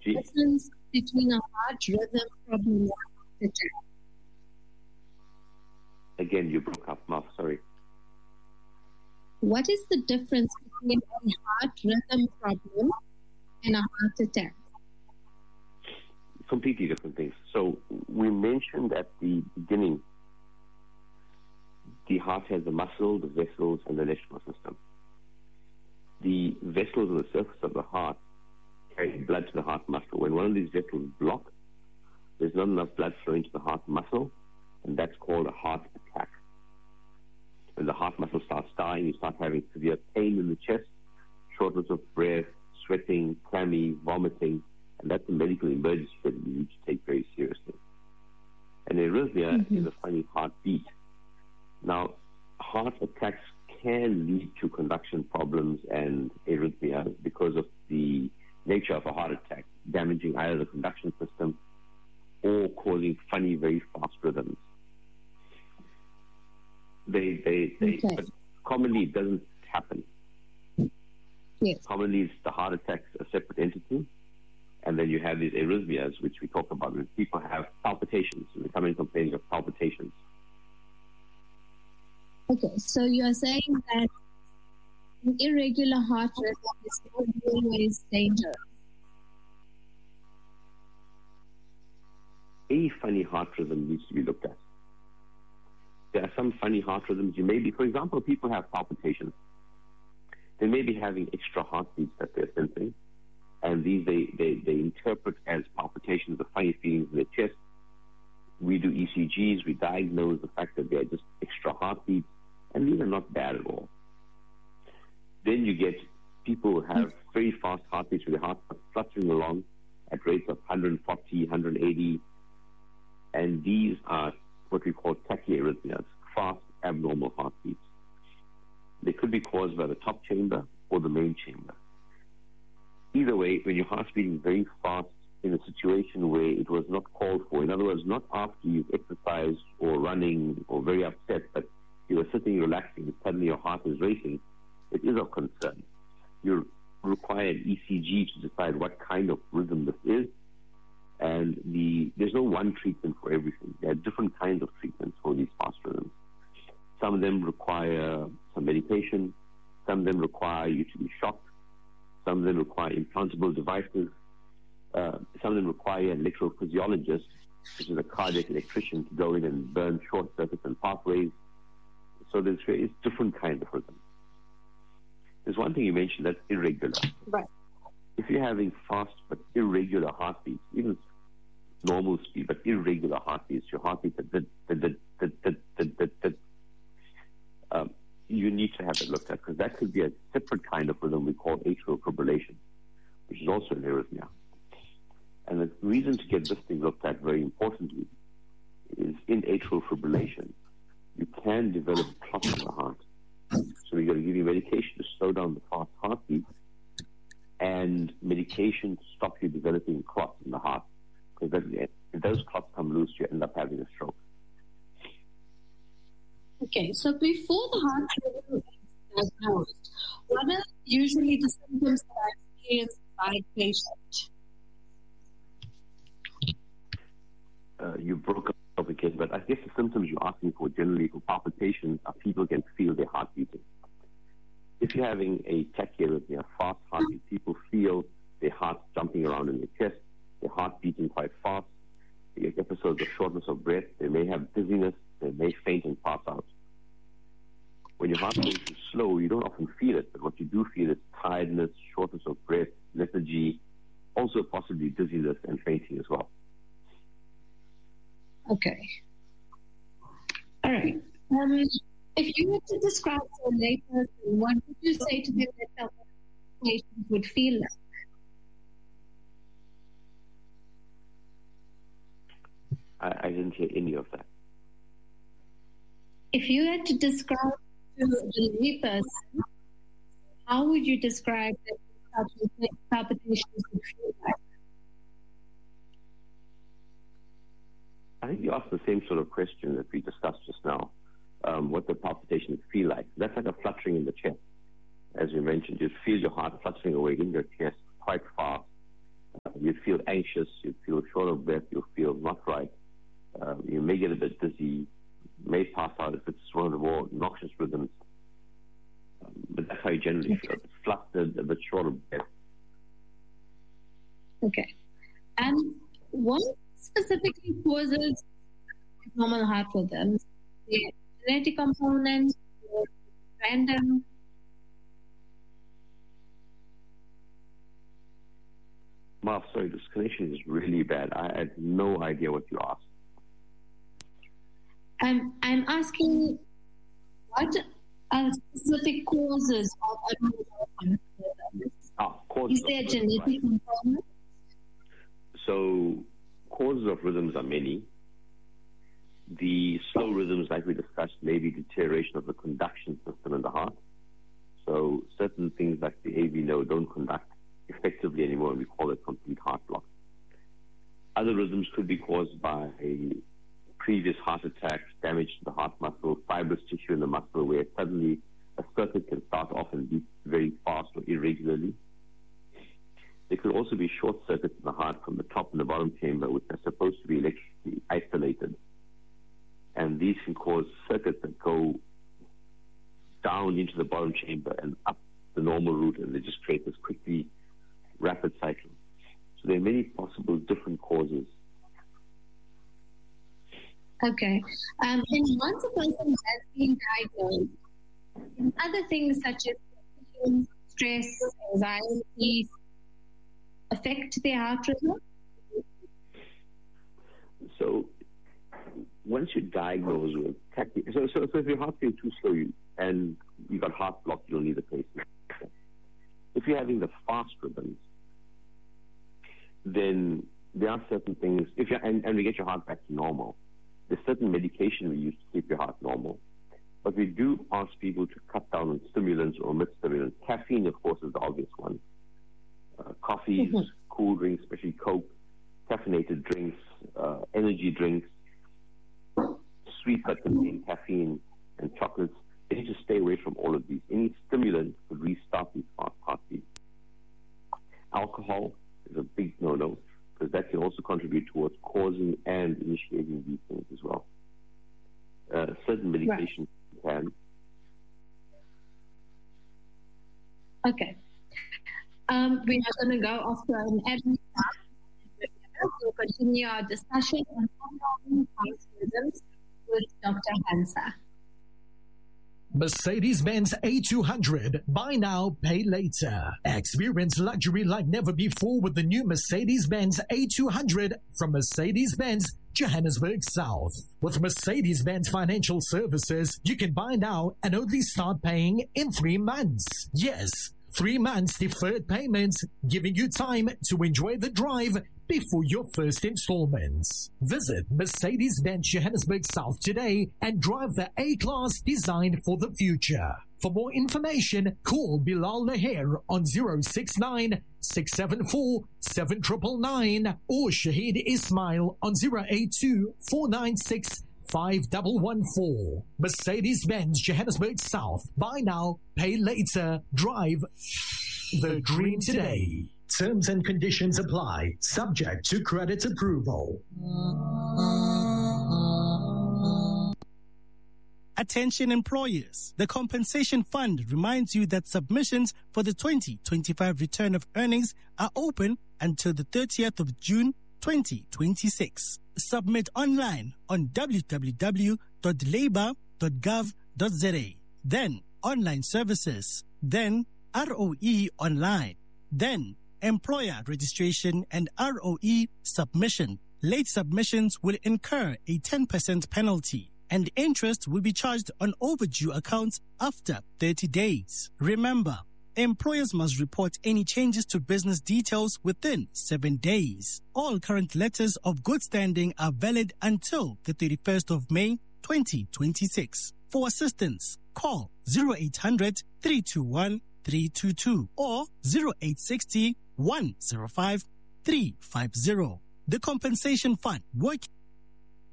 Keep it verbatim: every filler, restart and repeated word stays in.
the difference between a heart rhythm problem and a heart attack? Again, you broke up, Mark, sorry. What is the difference between a heart rhythm problem and a heart attack? Completely different things. So we mentioned at the beginning, the heart has the muscle, the vessels, and the electrical system. The vessels on the surface of the heart carry blood to the heart muscle. When one of these vessels block, there's not enough blood flowing to the heart muscle, and that's called a heart attack. When the heart muscle starts dying, you start having severe pain in the chest, shortness of breath, sweating, clammy, vomiting, and that's a medical emergency that you need to take very seriously. And arrhythmia mm-hmm. is a funny heartbeat. Now, heart attacks can lead to conduction problems and arrhythmia because of the nature of a heart attack, damaging either the conduction system or causing funny, very fast rhythms. They, they, they, okay. But commonly it doesn't happen. Yes. Commonly it's the heart attack's a separate entity, and then you have these arrhythmias, which we talk about when people have palpitations, and they come in complaining of palpitations. Okay, so you're saying that an irregular heart rhythm is not always dangerous. A funny heart rhythm needs to be looked at. There are some funny heart rhythms. You may be, for example, people have palpitations. They may be having extra heartbeats that they're sensing, and these they, they, they interpret as palpitations, the funny feelings in their chest. We do E C Gs, we diagnose the fact that they're just extra heartbeats, and these are not bad at all. Then you get people who have very fast heartbeats with their heart fluttering along at rates of one forty, one eighty, and these are what we call tachyarrhythmias, fast abnormal heartbeats. They could be caused by the top chamber or the main chamber. Either way, when your heart's beating very fast in a situation where it was not called for, in other words, not after you've exercised or running or very upset, but you were sitting relaxing and suddenly your heart is racing, it is of concern. You require an E C G to decide what kind of rhythm this is, and the there's no one treatment for everything. There are different kinds of treatments for these fast rhythms. Some of them require some medication, some of them require you to be shocked, some of them require implantable devices, uh, some of them require an electrophysiologist, which is a cardiac electrician, to go in and burn short circuits and pathways. So there's various different kinds of rhythms. There's one thing you mentioned that's irregular. Right. If you're having fast but irregular heartbeats, even normal speed but irregular heartbeats, your heartbeats are did, did, did, did, did, did, did, did, um, you need to have it looked at, because that could be a separate kind of rhythm we call atrial fibrillation, which is also an arrhythmia. And the reason to get this thing looked at very importantly is in atrial fibrillation, you can develop clots in the heart. So we're going to give you medication to slow down the fast heartbeat and medication to stop you developing clots in the heart. Because if those clots come loose, you end up having a stroke. Okay, so before the heart rhythm is diagnosed, what are usually the symptoms that are experienced by a patient? Uh, you broke up again, but I guess the symptoms you're asking for generally for palpitations are people can feel their heart beating. If you're having a tachyarrhythmia, fast heartbeat, people feel their heart jumping around in their chest, their heart beating quite fast. They get episodes of shortness of breath. They may have dizziness. They may faint and pass out. When your heart goes too slow, you don't often feel it, but what you do feel is tiredness, shortness of breath, lethargy, also possibly dizziness and fainting as well. Okay. All right. Um, if you were to describe to a layperson, what would you say to them that patients would feel like? I, I didn't hear any of that. If you had to describe to the layperson, how would you describe that palpitations would feel like? I think you asked the same sort of question that we discussed just now, um, what the palpitations feel like. That's like a fluttering in the chest. As you mentioned, you feel your heart fluttering away in your chest quite fast. Uh, you'd feel anxious, you'd feel short of breath, you'll feel not right. Uh, you may get a bit dizzy, may pass out if it's one of the more noxious rhythms. Um, but that's how you generally feel. It's flustered, a bit short of breath. Okay. And what specifically causes normal heart rhythms? The genetic component, or random? Marv, sorry, this connection is really bad. I had no idea what you asked. I'm, I'm asking what are specific causes of abnormal heart rhythms? Ah, causes is there of genetic right. component? So, causes of rhythms are many. The slow rhythms, like we discussed, may be deterioration of the conduction system in the heart. So, certain things like the A V node don't conduct effectively anymore, and we call it complete heart block. Other rhythms could be caused by a previous heart attacks, damage to the heart muscle, fibrous tissue in the muscle, where suddenly a circuit can start off and beat very fast or irregularly. There could also be short circuits in the heart from the top and the bottom chamber, which are supposed to be electrically isolated. And these can cause circuits that go down into the bottom chamber and up the normal route, and they just create this quickly rapid cycle. So there are many possible different causes. Okay. Um, and once a person has been diagnosed, other things such as stress, anxiety, affect their heart rhythm? So once you're diagnosed with tachy, so, so, so if your heart's being too slow you, and you've got heart block, you don't need a pacemaker. If you're having the fast rhythms, then there are certain things, if you're, and, and we get your heart back to normal, there's certain medication we use to keep your heart normal. But we do ask people to cut down on stimulants or omit stimulants. Caffeine, of course, is the obvious one. Uh, coffees, mm-hmm. cool drinks, especially Coke, caffeinated drinks, uh, energy drinks, sweets that contain caffeine, and chocolates. They need to stay away from all of these. Any stimulant could restart these fast heartbeats. Alcohol is a big no-no, because that can also contribute towards causing and initiating these things as well. Uh, certain medications right. can. Okay. Um, we are going to go off to an admin time. We'll continue our discussion on abnormal heart rhythms with Doctor Hansa. Mercedes-Benz A two hundred. Buy now, pay later. Experience luxury like never before with the new Mercedes-Benz A two hundred from Mercedes-Benz Johannesburg South. With Mercedes-Benz Financial Services, you can buy now and only start paying in three months. Yes, three months deferred payments, giving you time to enjoy the drive before your first installments. Visit Mercedes-Benz Johannesburg South today and drive the A-Class designed for the future. For more information, call Bilal Laher on zero six nine, six seven four, seven nine nine nine or Shahid Ismail on zero eight two, four nine six, five one one four. Mercedes-Benz Johannesburg South. Buy now, pay later. Drive the dream today. Terms and conditions apply, subject to credit approval. Attention employers. The Compensation Fund reminds you that submissions for the twenty twenty-five return of earnings are open until the thirtieth of June twenty twenty-six. Submit online on w w w dot labour dot gov dot z a. Then online services. Then R O E online. Then employer registration and R O E submission. Late submissions will incur a ten percent penalty, and interest will be charged on overdue accounts after thirty days. Remember, employers must report any changes to business details within seven days. All current letters of good standing are valid until the thirty-first of May twenty twenty-six. For assistance, call zero eight hundred, three two one, three two two or zero eight six zero, one zero five, three five zero. The Compensation Fund, working